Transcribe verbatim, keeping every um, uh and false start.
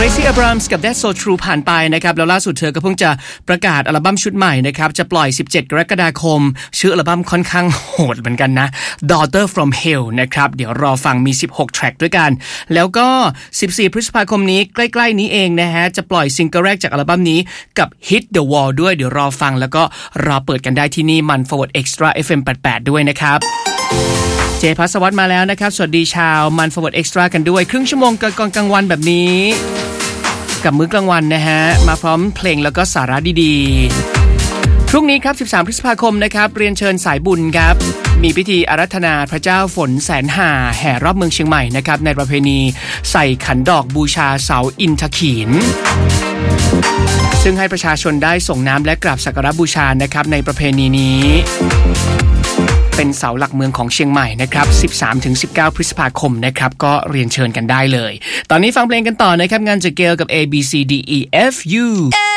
Gracie Abrams กับ That's So True ผ่านไปนะครับแล้วล่าสุดเธอก็เพิ่งจะประกาศอัลบั้มชุดใหม่นะครับจะปล่อยสิบเจ็ดกรกฎาคมชื่ออัลบั้มค่อนข้างโหดเหมือนกันนะ Daughter from Hell นะครับเดี๋ยวรอฟังมีสิบหกแทร็กด้วยกันแล้วก็สิบสี่พฤษภาคมนี้ใกล้ๆนี้เองนะฮะจะปล่อยซิงเกิลแรกจากอัลบั้มนี้กับ Hit the Wall ด้วยเดี๋ยวรอฟังแล้วก็รอเปิดกันได้ที่นี่มัน Forward Extra เอฟ เอ็ม แปดสิบแปดด้วยนะครับเจภัสวัฒน์มาแล้วนะครับสวัสดีชาวมัน Forward Extra กันด้วยครึ่งชั่วโมงก่อนกลางวันแบบนี้กับมื้อกลางวันนะฮะมาพร้อมเพลงแล้วก็สาระดีๆพรุ่งนี้ครับสิบสามพฤษภาคมนะครับเรียนเชิญสายบุญครับมีพิธีอาราธนาพระเจ้าฝนแสนหาแห่รอบเมืองเชียงใหม่นะครับในประเพณีใส่ขันดอกบูชาเสาอินทขีฬซึ่งให้ประชาชนได้ส่งน้ำและกราบสักการะบูชานะครับในประเพณีนี้เป็นเสาหลักเมืองของเชียงใหม่นะครับ สิบสามถึงสิบเก้า พฤษภาคมนะครับก็เรียนเชิญกันได้เลยตอนนี้ฟังเพลงกันต่อนะครับงานจากเกลกับ A B C D E F U